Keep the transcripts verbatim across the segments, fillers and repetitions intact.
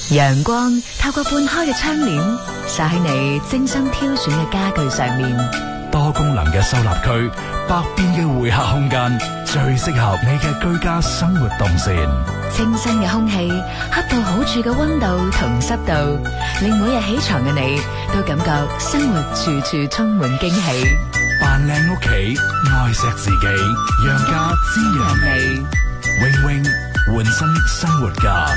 陽光透過半開嘅窗簾灑喺你精心挑選嘅家具上面， 多功能嘅收納區，百變嘅會客空間，最適合你嘅居家生活動線。 清新嘅空氣，恰到好處嘅溫度同濕度，令每日起床嘅你都感覺生活處處充滿驚喜。 扮靚屋企，愛錫自己，讓家滋養你。永永換身生活家。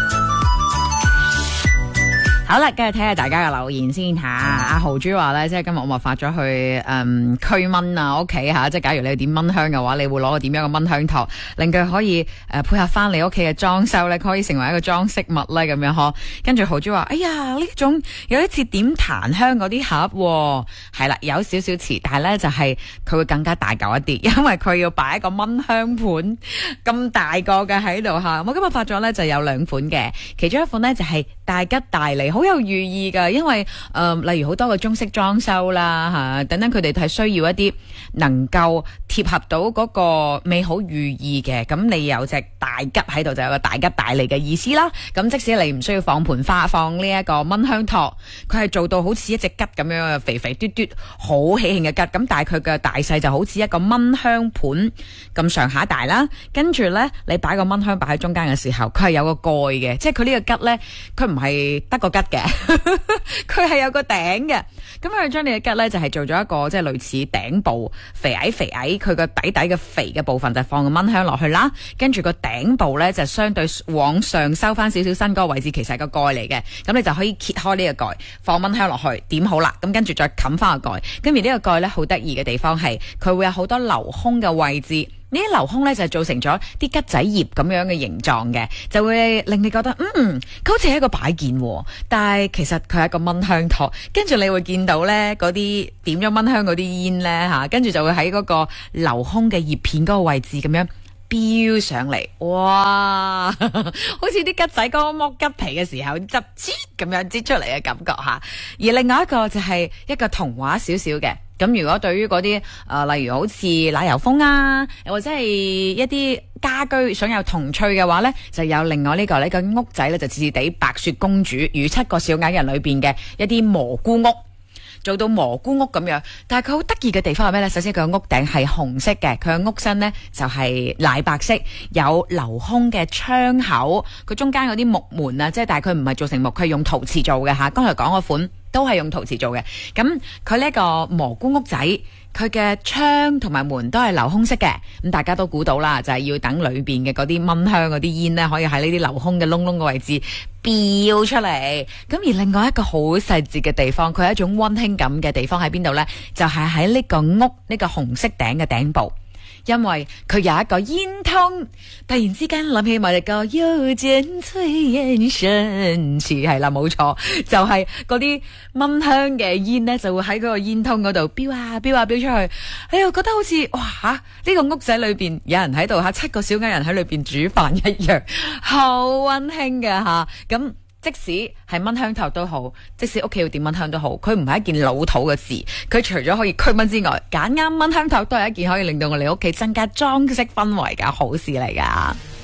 好啦，繼續睇下大家嘅留言先吓。阿豪豬話咧，即係今日我咪發咗去誒驅蚊啊屋企吓，即係假如你點蚊香嘅話，你會攞個點樣嘅蚊香托，令佢可以誒、呃、配合翻你屋企嘅裝修咧，可以成為一個裝飾物咧咁樣嗬。跟住豪豬話：哎呀，呢種有啲似點檀香嗰啲盒，係啦，有少少似，但係咧就係、是、佢會更加大嚿一啲，因為佢要擺一個蚊香盤咁大個嘅喺度吓。我今日發咗咧就有兩款嘅，其中一款咧就係大吉大利。好有寓意噶，因為誒、呃，例如好多嘅中式裝修啦，吓、啊、等等，佢哋係需要一啲能夠貼合到嗰個美好寓意嘅。咁你有隻大吉喺度，就有個大吉大利嘅意思啦。咁即使你唔需要放盆花，放呢一個蚊香托，佢係做到好似一隻吉咁樣嘅肥肥嘟嘟，好喜慶嘅吉。咁但係佢嘅大細就好似一個蚊香盤咁上下大啦。跟住呢，你擺個蚊香擺喺中間嘅時候，佢係有個蓋嘅，即係佢呢個吉呢，佢唔係得個吉嘅。佢係有個頂嘅，咁佢將你嘅吉咧就係做咗一個即係類似頂部肥矮肥矮，佢個底底嘅肥嘅部分就放個蚊香落去啦，跟住個頂部咧就相對往上收翻少少身嗰個位置，其實係個蓋嚟嘅，咁你就可以揭開呢個蓋，放蚊香落去，點好啦，咁跟住再冚翻個蓋，咁而呢個蓋咧好得意嘅地方係佢會有好多留空嘅位置。呢啲留空咧就係造成咗啲吉仔葉咁樣嘅形狀嘅，就會令你覺得嗯，佢好似係一個擺件，但係其實佢係一個蚊香托。跟住你會見到咧嗰啲點咗蚊香嗰啲煙咧吓，跟住就會喺嗰個留空嘅葉片嗰個位置咁樣飆上嚟，哇！好似啲吉仔剛剝吉皮嘅時候，執切咁樣擠出嚟嘅感覺吓。而另外一個就係一個童話少少嘅。咁如果對於嗰啲誒，例如好似奶油風啊，或者係一啲家居想有童趣嘅話呢，就有另外呢、這個呢、這個屋仔呢，就似似地白雪公主與七個小矮人裏邊嘅一啲蘑菇屋，做到蘑菇屋咁樣。但係佢好得意嘅地方係咩呢？首先佢個屋頂係紅色嘅，佢個屋身呢就係、是、奶白色，有留空嘅窗口，佢中間嗰啲木門啊，即係但係佢唔係做成木，佢係用陶瓷做嘅吓。剛才講嗰款都係用陶瓷做嘅，咁佢呢個蘑菇屋仔，佢嘅窗同埋門都係留空色嘅，咁大家都估到啦，就係、是、要等裏邊嘅嗰啲蚊香嗰啲煙呢，可以喺呢啲留空嘅窿窿嘅位置飆出嚟。咁而另外一個好細節嘅地方，佢係一種溫馨感嘅地方喺邊度呢？就係喺呢個屋呢、呢個紅色頂嘅頂部。因為佢有一個煙通，突然之間諗起埋隻歌，又見炊煙升起，係啦，冇錯，就係嗰啲蚊香嘅煙呢，就會喺嗰個煙通嗰度飆啊飆啊飆出去，你又覺得好似哇吓呢、這個屋仔裏邊有人喺度吓，七個小矮人喺裏邊煮飯一樣，好溫馨嘅吓咁。即使係蚊香頭都好，即使屋企要點蚊香都好，佢唔係一件老土嘅事。佢除咗可以驅蚊之外，揀啱蚊香頭都係一件可以令到我哋屋企增加裝飾氛圍嘅好事嚟噶。